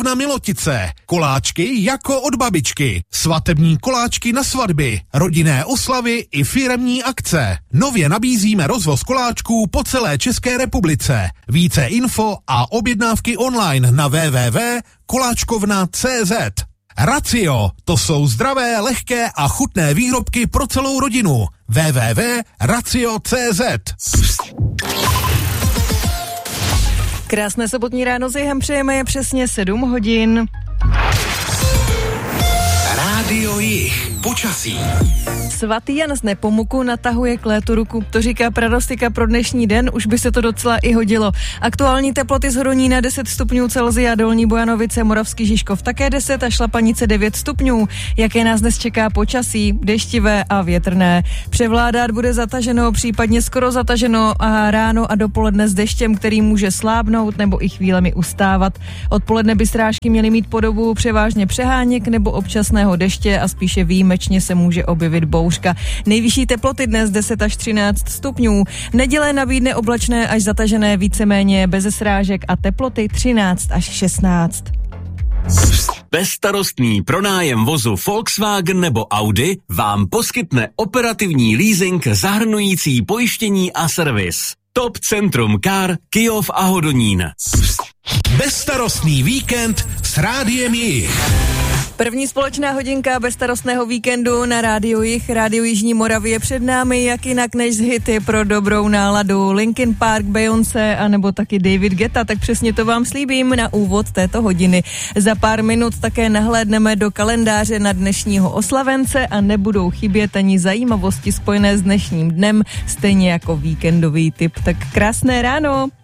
na Milotice, koláčky jako od babičky, svatební koláčky na svatby, rodinné oslavy i firemní akce. Nově nabízíme rozvoz koláčků po celé České republice. Více info a objednávky online na www.koláčkovna.cz. Racio, to jsou zdravé, lehké a chutné výrobky pro celou rodinu. www.racio.cz. Krásné sobotní ráno s Jihem přejeme, je přesně 7 hodin. Rádio Jih, počasí. Svatý Jan z Nepomuku natahuje k létu ruku. To říká prognostika pro dnešní den, už by se to docela i hodilo. Aktuální teploty z Hronína 10 stupňů Celsia, Dolní Bojanovice, Moravský Žižkov také 10 a Šlapanice 9 stupňů. Jaké nás dnes čeká počasí? Deštivé a větrné. Převládat bude zataženo, případně skoro zataženo a ráno a dopoledne s deštěm, který může slábnout nebo i chvílemi ustávat. Odpoledne by srážky měly mít podobu převážně přeháněk nebo občasného deště a spíše výjimečně se může objevit bouřka. Nejvyšší teploty dnes 10 až 13 stupňů. V neděle nabídne oblačné až zatažené víceméně beze srážek a teploty 13 až 16. Bezstarostný pronájem vozu Volkswagen nebo Audi vám poskytne operativní leasing zahrnující pojištění a servis. Top Centrum Car, Kyjov a Hodonín. Bezstarostný víkend s Rádiem Jih. První společná hodinka bezstarostného víkendu na Rádiu Jih. Rádio Jižní Moravy je před námi, jak jinak než z hity pro dobrou náladu. Linkin Park, Beyoncé a nebo taky David Guetta, tak přesně to vám slíbím na úvod této hodiny. Za pár minut také nahlédneme do kalendáře na dnešního oslavence a nebudou chybět ani zajímavosti spojené s dnešním dnem, stejně jako víkendový tip. Tak krásné ráno.